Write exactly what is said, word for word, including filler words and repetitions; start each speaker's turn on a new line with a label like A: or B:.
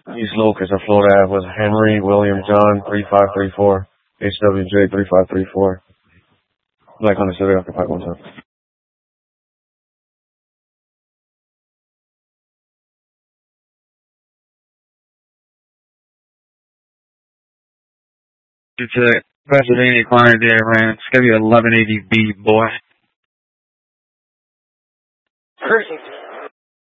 A: East Locust of Florida Ave was Henry William John three five three four. H W J three five three four. Black Honda Civic occupied one time.
B: It's a Pennsylvania client there, man. It's gonna be eleven eighty B, boy.
C: Cruising